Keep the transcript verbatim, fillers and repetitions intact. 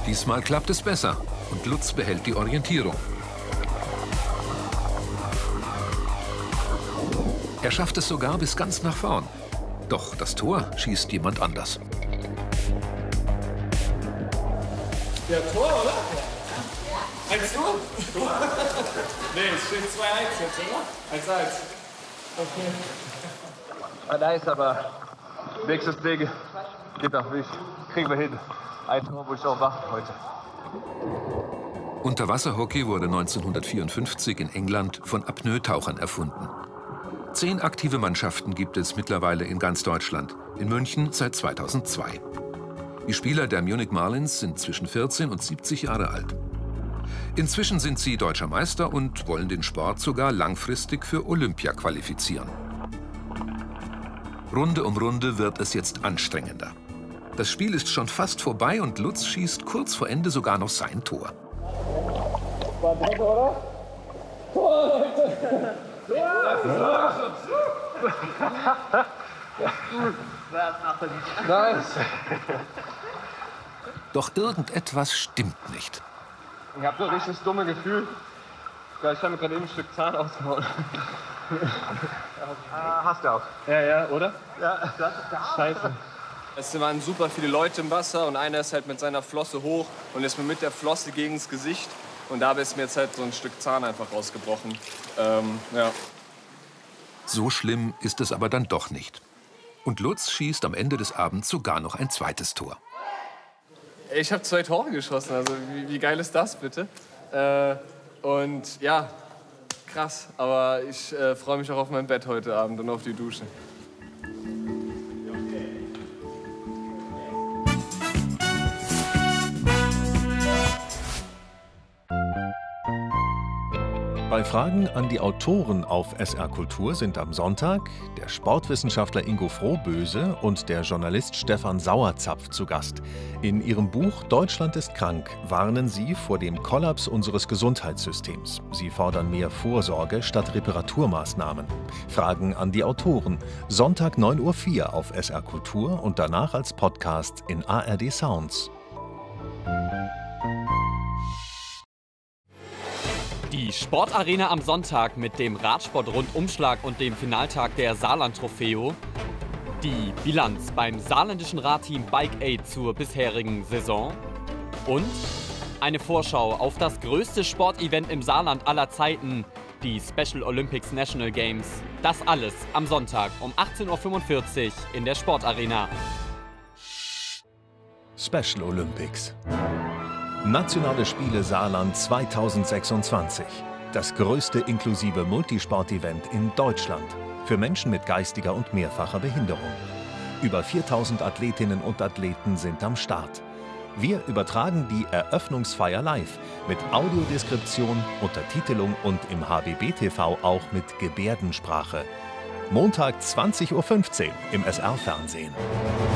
Diesmal klappt es besser und Lutz behält die Orientierung. Er schafft es sogar bis ganz nach vorn. Doch das Tor schießt jemand anders. Ja, Tor, oder? eins zu null? Nee, es steht zwei eins jetzt, oder? eins eins. Okay. Ah, nice, aber nächstes Ding geht nach mich. Kriegen wir hin. Ein Tor muss ich auch machen heute. Unterwasserhockey wurde neunzehnhundertvierundfünfzig in England von Apnoe-Tauchern erfunden. Zehn aktive Mannschaften gibt es mittlerweile in ganz Deutschland, in München seit zweitausendzwei. Die Spieler der Munich Marlins sind zwischen vierzehn und siebzig Jahre alt. Inzwischen sind sie deutscher Meister und wollen den Sport sogar langfristig für Olympia qualifizieren. Runde um Runde wird es jetzt anstrengender. Das Spiel ist schon fast vorbei und Lutz schießt kurz vor Ende sogar noch sein Tor. War nett, oder? Tor, Leute! Nice. Doch irgendetwas stimmt nicht. Ich habe so ein richtig dummes Gefühl. Ich habe mir gerade eben ein Stück Zahn ausgehauen. Ah, hast du auch. Ja, ja, oder? Ja, das, das Scheiße. Es waren super viele Leute im Wasser und einer ist halt mit seiner Flosse hoch und ist mir mit der Flosse gegen das Gesicht. Und da ist mir jetzt halt so ein Stück Zahn einfach rausgebrochen. Ähm, ja. So schlimm ist es aber dann doch nicht. Und Lutz schießt am Ende des Abends sogar noch ein zweites Tor. Ich habe zwei Tore geschossen, also wie, wie geil ist das bitte? Äh, und ja, krass, aber ich äh, freue mich auch auf mein Bett heute Abend und auf die Dusche. Bei Fragen an die Autoren auf S R Kultur sind am Sonntag der Sportwissenschaftler Ingo Frohböse und der Journalist Stefan Sauerzapf zu Gast. In ihrem Buch Deutschland ist krank warnen sie vor dem Kollaps unseres Gesundheitssystems. Sie fordern mehr Vorsorge statt Reparaturmaßnahmen. Fragen an die Autoren. Sonntag neun Uhr vier auf S R Kultur und danach als Podcast in A R D Sounds. Die Sportarena am Sonntag mit dem Radsport-Rundumschlag und dem Finaltag der Saarland-Trofeo. Die Bilanz beim saarländischen Radteam Bike Aid zur bisherigen Saison. Und eine Vorschau auf das größte Sportevent im Saarland aller Zeiten, die Special Olympics National Games. Das alles am Sonntag um achtzehn Uhr fünfundvierzig in der Sportarena. Special Olympics. Nationale Spiele Saarland zweitausendsechsundzwanzig. Das größte inklusive Multisport-Event in Deutschland. Für Menschen mit geistiger und mehrfacher Behinderung. Über viertausend Athletinnen und Athleten sind am Start. Wir übertragen die Eröffnungsfeier live mit Audiodeskription, Untertitelung und im H B B T V auch mit Gebärdensprache. Montag zwanzig Uhr fünfzehn im S R-Fernsehen.